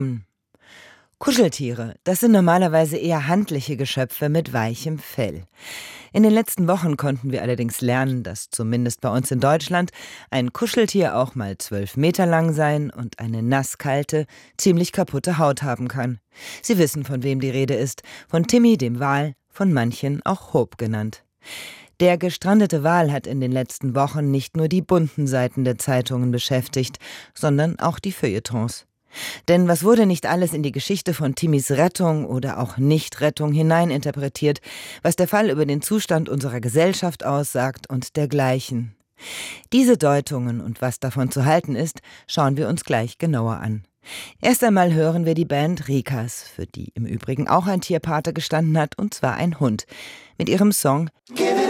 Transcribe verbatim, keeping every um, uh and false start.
Kuscheltiere, das sind normalerweise eher handliche Geschöpfe mit weichem Fell. In den letzten Wochen konnten wir allerdings lernen, dass zumindest bei uns in Deutschland ein Kuscheltier auch mal zwölf Meter lang sein und eine nasskalte, ziemlich kaputte Haut haben kann. Sie wissen, von wem die Rede ist, von Timmy dem Wal, von manchen auch Hope genannt. Der gestrandete Wal hat in den letzten Wochen nicht nur die bunten Seiten der Zeitungen beschäftigt, sondern auch die Feuilletons. Denn was wurde nicht alles in die Geschichte von Timmys Rettung oder auch Nichtrettung hineininterpretiert, was der Fall über den Zustand unserer Gesellschaft aussagt und dergleichen. Diese Deutungen und was davon zu halten ist, schauen wir uns gleich genauer an. Erst einmal hören wir die Band Rikas, für die im Übrigen auch ein Tierpate gestanden hat, und zwar ein Hund, mit ihrem Song Give